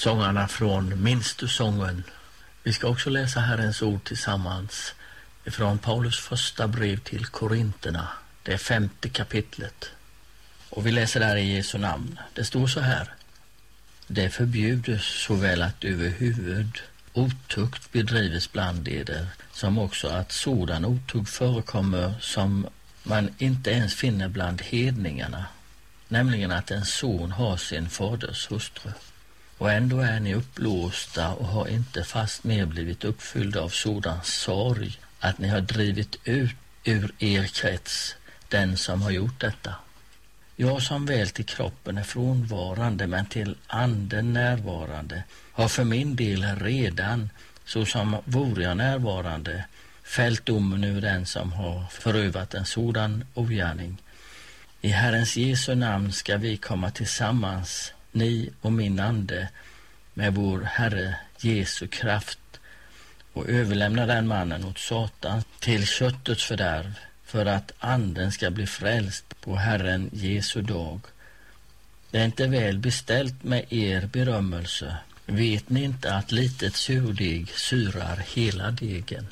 sångarna från Minns du sången. Vi ska också läsa Herrens ord tillsammans ifrån Paulus första brev till Korinterna, det 5:e kapitlet. Och vi läser där i Jesu namn. Det står så här: Det förbjudes såväl att överhuvud otukt bedrivs bland eder, som också att sådan otukt förekommer som man inte ens finner bland hedningarna, nämligen att en son har sin faders hustru. Och ändå är ni uppblåsta och har inte fast mer blivit uppfyllda av sådan sorg att ni har drivit ut ur er krets den som har gjort detta. Jag som väl till kroppen är frånvarande men till anden närvarande har för min del redan, så som vore jag närvarande, fällt domen över den som har förövat en sådan ogärning. I Herrens Jesu namn ska vi komma tillsammans, ni och min ande, med vår Herre Jesu kraft och överlämna den mannen åt Satan till köttets fördärv, för att anden ska bli frälst på Herren Jesu dag. Det är inte väl beställt med er berömmelse. Vet ni inte att litet surdeg syrar hela degen?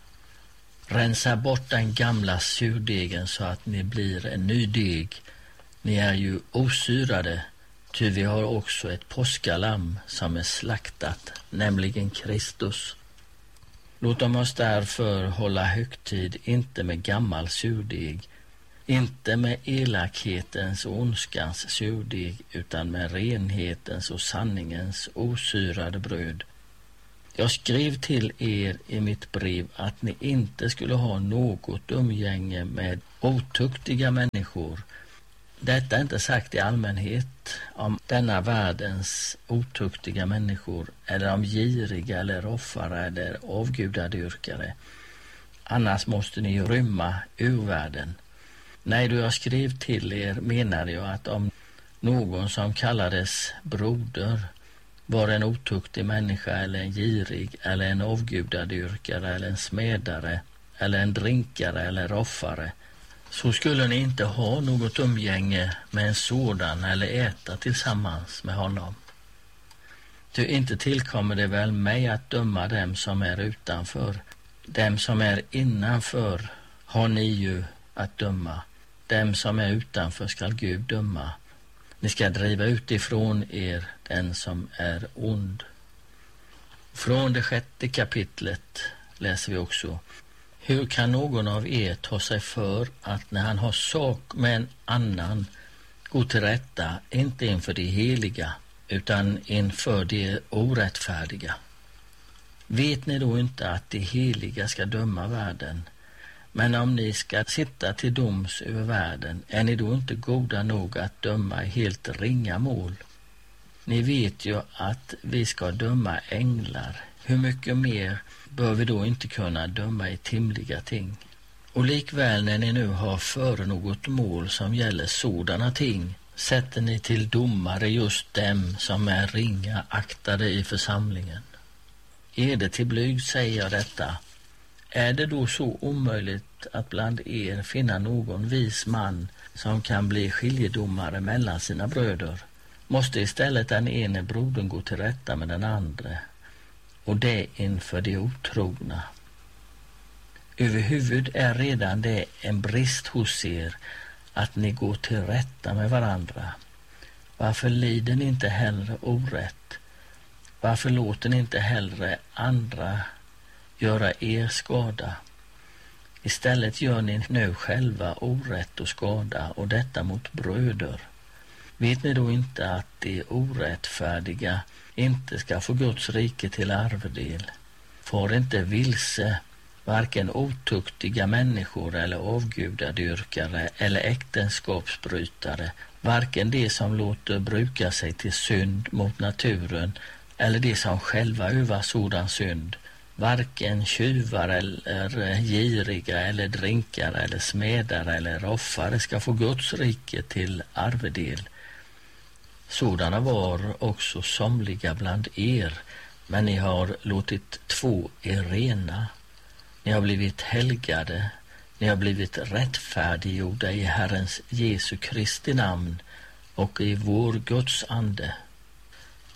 Rensa bort den gamla surdegen så att ni blir en ny deg. Ni är ju osyrade, ty vi har också ett påskalamm som är slaktat, nämligen Kristus. Låt oss därför hålla högtid, inte med gammal surdeg, inte med elakhetens och ondskans surdeg, utan med renhetens och sanningens osyrade bröd. Jag skrev till er i mitt brev att ni inte skulle ha något umgänge med otuktiga människor. Detta är inte sagt i allmänhet om denna världens otuktiga människor, eller om giriga eller roffare eller avgudadyrkare. Annars måste ni rymma ur världen. Nej, då jag skrev till er menade jag att om någon som kallades broder var en otuktig människa, eller en girig, eller en avgudadyrkare, eller en smedare, eller en drinkare, eller roffare, så skulle ni inte ha något umgänge med en sådan eller äta tillsammans med honom. Ty inte tillkommer det väl mig att döma dem som är utanför. Dem som är innanför har ni ju att döma. Dem som är utanför skall Gud döma. Ni ska driva utifrån er den som är ond. Från det 6:e kapitlet läser vi också: Hur kan någon av er ta sig för att när han har sak med en annan gå till rätta, inte inför de heliga utan inför de orättfärdiga? Vet ni då inte att de heliga ska döma världen? Men om ni ska sitta till doms över världen, är ni då inte goda nog att döma i helt ringa mål? Ni vet ju att vi ska döma änglar. Hur mycket mer bör vi då inte kunna döma i timliga ting? Och likväl när ni nu har för något mål som gäller sådana ting, sätter ni till domare just dem som är ringa aktade i församlingen. Är det till blyg säger jag detta? Är det då så omöjligt att bland er finna någon vis man som kan bli skiljedomare mellan sina bröder? Måste istället den ene brodern gå till rätta med den andra, och det inför de otrogna. Överhuvud är redan det en brist hos er att ni går till rätta med varandra. Varför lider ni inte hellre orätt? Varför låter ni inte hellre andra göra er skada? Istället gör ni nu själva orätt och skada, och detta mot bröder. Vet ni då inte att de orättfärdiga inte ska få Guds rike till arvedel? Får inte vilse, varken otuktiga människor eller avgudadyrkare eller äktenskapsbrytare, varken de som låter bruka sig till synd mot naturen eller de som själva övar sådan synd, varken tjuvar eller giriga eller drinkare eller smedare eller roffare ska få Guds rike till arvedel. Sådana var också somliga bland er, men ni har låtit två er rena. Ni har blivit helgade, ni har blivit rättfärdiggjorda i Herrens Jesu Kristi namn och i vår Guds ande.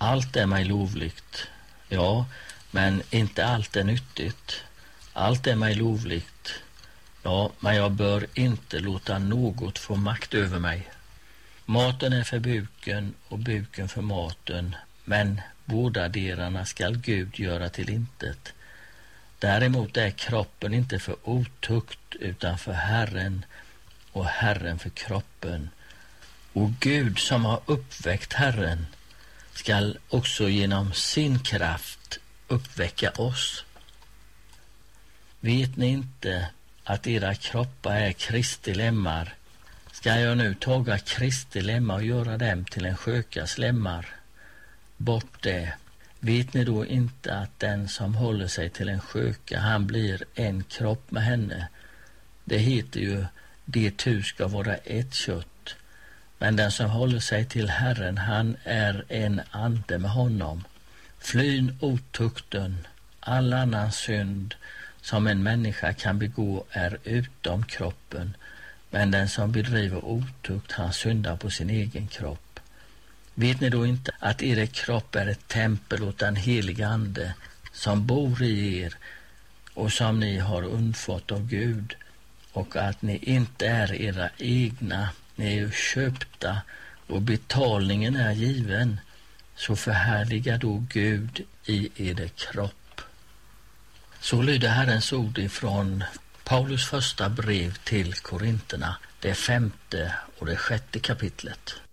Allt är mig lovligt. Ja, men inte allt är nyttigt. Allt är mig lovligt. Ja, men jag bör inte låta något få makt över mig. Maten är för buken och buken för maten, men båda delarna skall Gud göra till intet. Däremot är kroppen inte för otukt utan för Herren och Herren för kroppen. Och Gud som har uppväckt Herren skall också genom sin kraft uppväcka oss. Vet ni inte att era kroppar är Kristi lemmar? Ska jag nu taga Kristi lemmar och göra dem till en skökas lemmar? Bort det. Vet ni då inte att den som håller sig till en sköka, han blir en kropp med henne? Det heter ju, de tu ska vara ett kött. Men den som håller sig till Herren, han är en ande med honom. Flyn otukten, all annan synd som en människa kan begå är utom kroppen. Men den som bedriver otukt, han syndar på sin egen kropp. Vet ni då inte att er kropp är ett tempel åt den heliga ande som bor i er och som ni har undfått av Gud, och att ni inte är era egna, ni är ju köpta och betalningen är given, så förhärliga då Gud i er kropp. Så lyder Herrens ord ifrån Paulus första brev till Korinterna, det 5:e och det 6:e kapitlet.